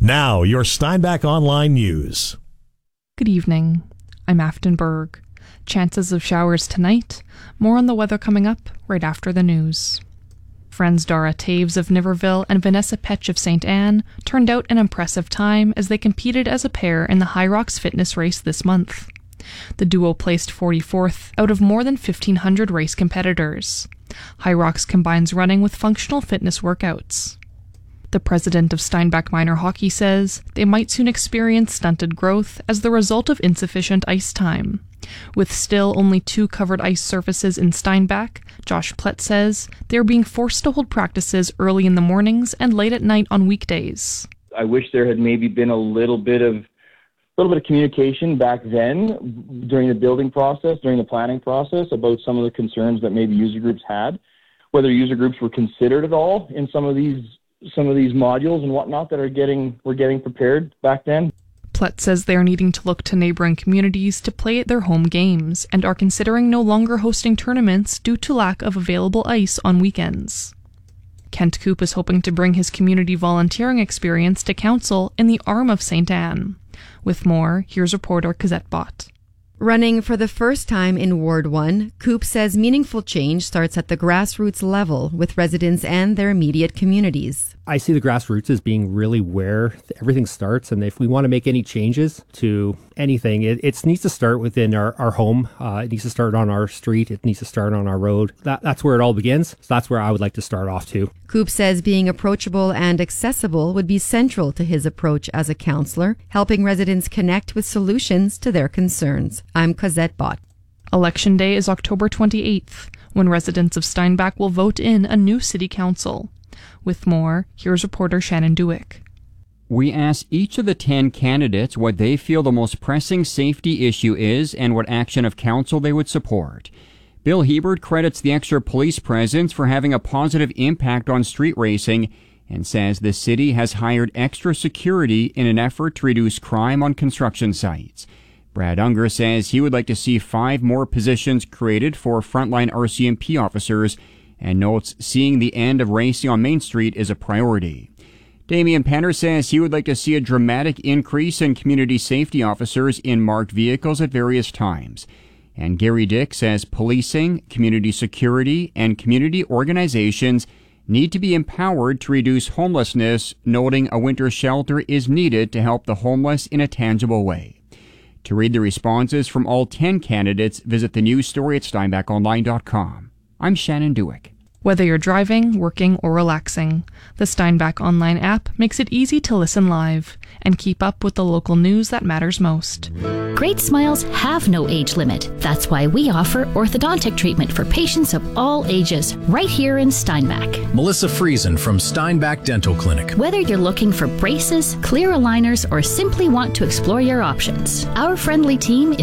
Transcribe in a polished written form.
Now, your Steinbach Online News. Good evening. I'm Afton Berg. Chances of showers tonight. More on the weather coming up right after the news. Friends Dara Taves of Niverville and Vanessa Petch of St. Anne turned out an impressive time as they competed as a pair in the High Rocks fitness race this month. The duo placed 44th out of more than 1,500 race competitors. High Rocks combines running with functional fitness workouts. The president of Steinbach Minor Hockey says they might soon experience stunted growth as the result of insufficient ice time. With still only 2 covered ice surfaces in Steinbach, Josh Plett says they are being forced to hold practices early in the mornings and late at night on weekdays. I wish there had maybe been a little bit of communication back then during the building process, during the planning process, about some of the concerns that maybe user groups had, whether user groups were considered at all in some of these modules and whatnot that were getting prepared back then. Plett says they are needing to look to neighboring communities to play at their home games and are considering no longer hosting tournaments due to lack of available ice on weekends. Kent Coop is hoping to bring his community volunteering experience to council in the arm of St. Anne. With more, here's reporter Cosette Bott. Running for the first time in Ward 1, Coop says meaningful change starts at the grassroots level with residents and their immediate communities. I see the grassroots as being really where everything starts, and if we want to make any changes to anything, it needs to start within our home. It needs to start on our street. It needs to start on our road. That's where it all begins. So that's where I would like to start off too. Coop says being approachable and accessible would be central to his approach as a councillor, helping residents connect with solutions to their concerns. I'm Cosette Bott. Election Day is October 28th, when residents of Steinbach will vote in a new city council. With more, here's reporter Shannon Dewick. We asked each of the 10 candidates what they feel the most pressing safety issue is and what action of council they would support. Bill Hebert credits the extra police presence for having a positive impact on street racing and says the city has hired extra security in an effort to reduce crime on construction sites. Brad Unger says he would like to see 5 more positions created for frontline RCMP officers and notes seeing the end of racing on Main Street is a priority. Damian Penner says he would like to see a dramatic increase in community safety officers in marked vehicles at various times. And Gary Dick says policing, community security, and community organizations need to be empowered to reduce homelessness, noting a winter shelter is needed to help the homeless in a tangible way. To read the responses from all 10 candidates, visit the news story at steinbachonline.com. I'm Shannon Dewick. Whether you're driving, working, or relaxing, the Steinbach Online app makes it easy to listen live and keep up with the local news that matters most. Great smiles have no age limit. That's why we offer orthodontic treatment for patients of all ages right here in Steinbach. Melissa Friesen from Steinbach Dental Clinic. Whether you're looking for braces, clear aligners, or simply want to explore your options, our friendly team